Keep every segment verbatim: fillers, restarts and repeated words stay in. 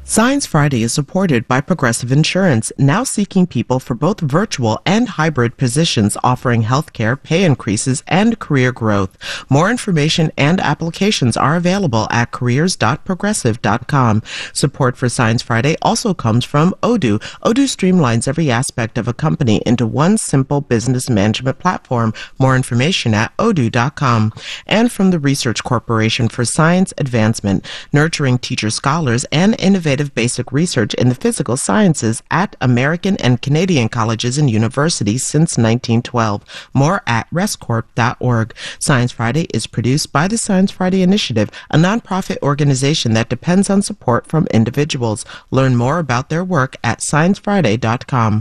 Science Friday is supported by Progressive Insurance, now seeking people for both virtual and hybrid positions offering healthcare, pay increases, and career growth. More information and applications are available at careers dot progressive dot com. Support for Science Friday also comes from Odoo. Odoo streamlines every aspect of a company into one simple business management platform. More information at odoo dot com. And from the Research Corporation for Science Advancement, nurturing teacher scholars and innovative basic research in the physical sciences at American and Canadian colleges and universities since nineteen twelve. More at rescorp dot org. Science Friday is produced by the Science Friday Initiative, a nonprofit organization that depends on support from individuals. Learn more about their work at science friday dot com.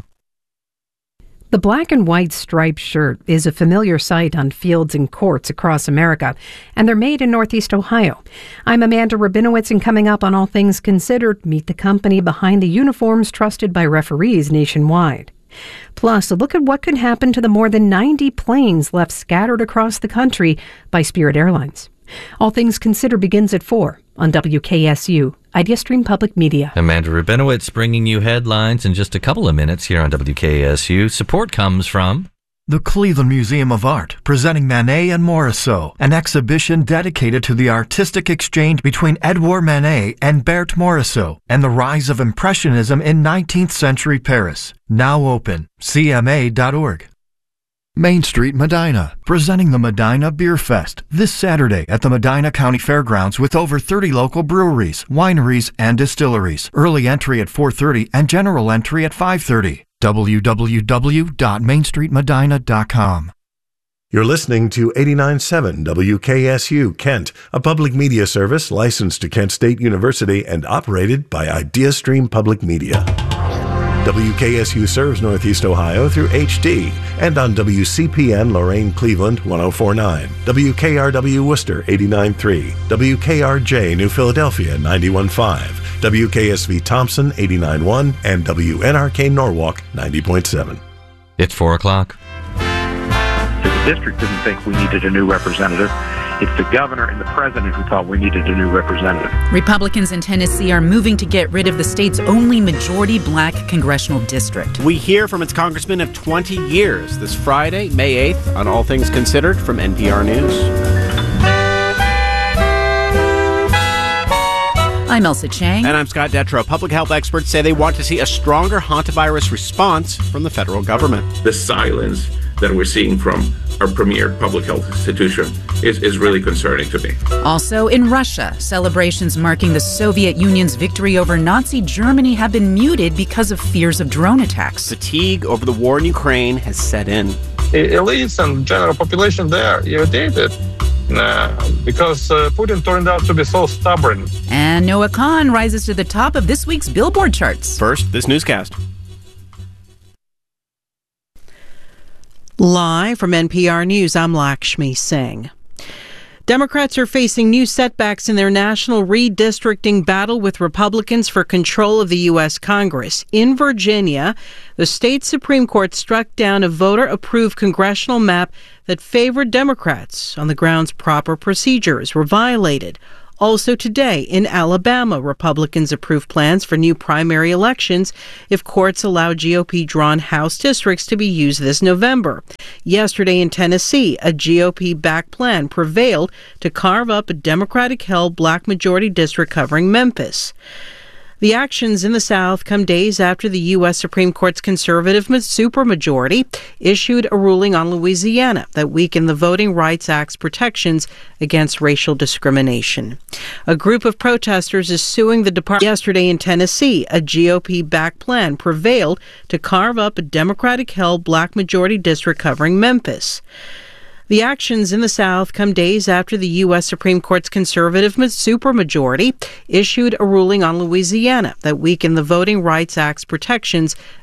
The black and white striped shirt is a familiar sight on fields and courts across America, and they're made in Northeast Ohio. I'm Amanda Rabinowitz, and coming up on All Things Considered, meet the company behind the uniforms trusted by referees nationwide. Plus, a look at what could happen to the more than ninety planes left scattered across the country by Spirit Airlines. All Things Considered begins at four on W K S U, IdeaStream Public Media. Amanda Rabinowitz bringing you headlines in just a couple of minutes here on W K S U. Support comes from the Cleveland Museum of Art, presenting Manet and Morisot, an exhibition dedicated to the artistic exchange between Edouard Manet and Berthe Morisot, and the rise of Impressionism in nineteenth century Paris. Now open, C M A dot org. Main Street Medina, presenting the Medina Beer Fest this Saturday at the Medina County Fairgrounds with over thirty local breweries, wineries, and distilleries. Early entry at four thirty and general entry at five thirty. w w w dot main street medina dot com. You're listening to eighty-nine point seven W K S U Kent, a public media service licensed to Kent State University and operated by IdeaStream Public Media. W K S U serves Northeast Ohio through H D and on W C P N Lorain Cleveland one oh four point nine, W K R W Worcester eighty-nine point three, W K R J New Philadelphia ninety-one point five, W K S V Thompson eighty-nine point one, and W N R K Norwalk ninety point seven. It's four o'clock. The district didn't think we needed a new representative. It's the governor and the president who thought we needed a new representative. Republicans in Tennessee are moving to get rid of the state's only majority black congressional district. We hear from its congressman of twenty years this Friday, May eighth, on All Things Considered from N P R News. I'm Elsa Chang. And I'm Scott Detrow. Public health experts say they want to see a stronger hantavirus response from the federal government. The silence that we're seeing from our premier public health institution is, is really concerning to me. Also in Russia, celebrations marking the Soviet Union's victory over Nazi Germany have been muted because of fears of drone attacks. Fatigue over the war in Ukraine has set in. Elites and general population, they are irritated. Nah, because uh, Putin turned out to be so stubborn. And Noah Kahn rises to the top of this week's Billboard charts. First, this newscast. Live from N P R News, I'm Lakshmi Singh. Democrats are facing new setbacks in their national redistricting battle with Republicans for control of the U S Congress. In Virginia, the state Supreme Court struck down a voter-approved congressional map that favored Democrats on the grounds proper procedures were violated. Also today, in Alabama, Republicans approved plans for new primary elections if courts allow G O P-drawn House districts to be used this November. Yesterday in Tennessee, a G O P-backed plan prevailed to carve up a Democratic-held black majority district covering Memphis. The actions in the South come days after the U S Supreme Court's conservative supermajority issued a ruling on Louisiana that weakened the Voting Rights Act's protections against racial discrimination. A group of protesters is suing the department. Yesterday in Tennessee, a G O P-backed plan prevailed to carve up a Democratic-held black majority district covering Memphis. The actions in the South come days after the U S Supreme Court's conservative supermajority issued a ruling on Louisiana that weakened the Voting Rights Act's protections